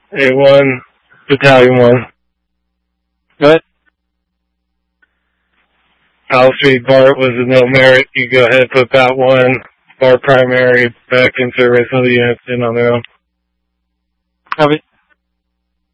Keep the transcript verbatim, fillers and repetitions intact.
A one, Battalion one. Go ahead. Powell Street, Bart was a no merit. You go ahead and put Bat one, Bart primary, back in service of the units in on their own. Copy.